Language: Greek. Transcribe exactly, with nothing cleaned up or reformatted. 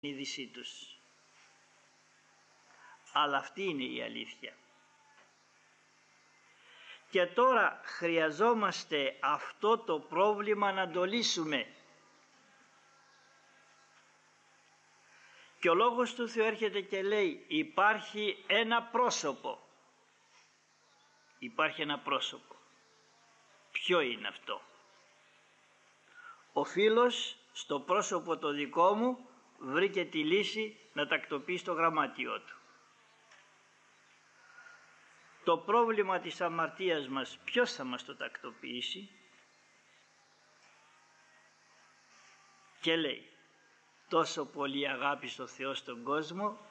είδησή τους. Αλλά αυτή είναι η αλήθεια. Και τώρα χρειαζόμαστε αυτό το πρόβλημα να το λύσουμε. Και ο Λόγος του Θεού έρχεται και λέει υπάρχει ένα πρόσωπο. Υπάρχει ένα πρόσωπο. Ποιο είναι αυτό? Ο φίλος στο πρόσωπο το δικό μου βρήκε τη λύση να τακτοποιεί στο γραμμάτιό του. Το πρόβλημα της αμαρτίας μας ποιος θα μας το τακτοποιήσει? Και λέει τόσο πολύ αγάπη στο Θεό στον κόσμο